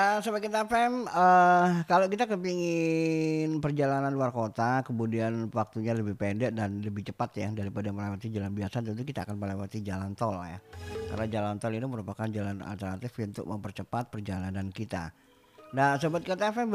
Sobat Kita FM, kalau kita kepingin perjalanan luar kota, kemudian waktunya lebih pendek dan lebih cepat ya daripada melewati jalan biasa, tentu kita akan melewati jalan tol ya. Karena jalan tol ini merupakan jalan alternatif untuk mempercepat perjalanan kita. Nah, Sobat Kita FM